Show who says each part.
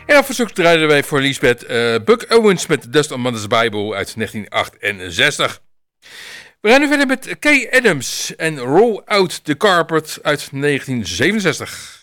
Speaker 1: En op verzoek draaiden wij voor Lisbeth Buck Owens met Dust on Mother's Bible uit 1968. We gaan nu verder met Kay Adams en Roll Out the Carpet uit 1967.